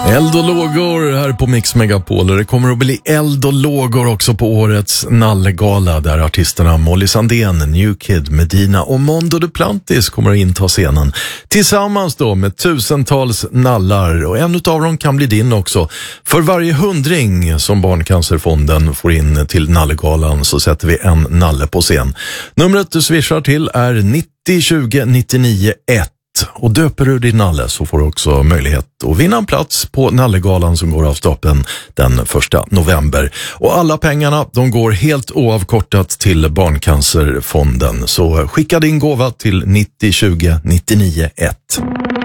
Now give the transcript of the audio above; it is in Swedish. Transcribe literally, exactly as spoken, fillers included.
Eld och lågor här på Mix Megapol, och det kommer att bli eld och lågor också på årets Nallegala, där artisterna Molly Sandén, New Kid, Medina och Mondo Duplantis kommer att inta scenen tillsammans då med tusentals nallar, och en utav dem kan bli din också. För varje hundring som Barncancerfonden får in till Nallegalan så sätter vi en nalle på scen. Numret du swishar till är nittio tjugo nittionio ett. Och döper du din nalle så får du också möjlighet att vinna en plats på Nallegalan som går av stapeln den första november. Och alla pengarna, de går helt oavkortat till Barncancerfonden. Så skicka din gåva till nittio tjugo nittionio ett.